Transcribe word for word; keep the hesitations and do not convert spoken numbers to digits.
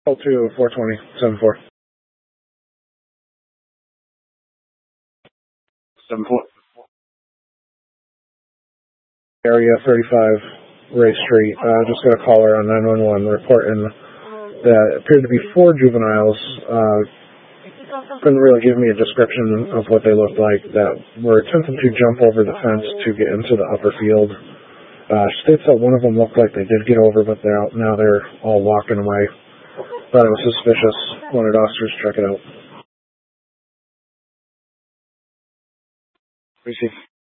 Oh two four twenty seven four. Seven four. Area thirty-five Ray Street. Uh, just got a caller on nine one one reporting that appeared to be four juveniles. Uh, couldn't really give me a description of what they looked like. That were attempting to jump over the fence to get into the upper field. Uh, states that one of them looked like they did get over, but they're out, now they're all walking away. Thought it was suspicious. Wanted officers to check it out. Receive.